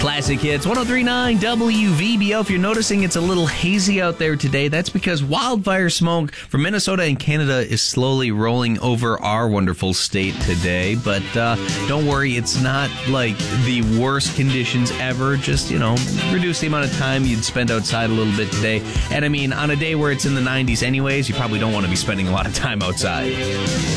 Classic Hits 103.9 WVBO. If you're noticing it's a little hazy out there today, that's because wildfire smoke from Minnesota and Canada is slowly rolling over our wonderful state today. But don't worry, it's not like the worst conditions ever. Just, reduce the amount of time you'd spend outside a little bit today. And I mean, on a day where it's in the 90s anyways, you probably don't want to be spending a lot of time outside.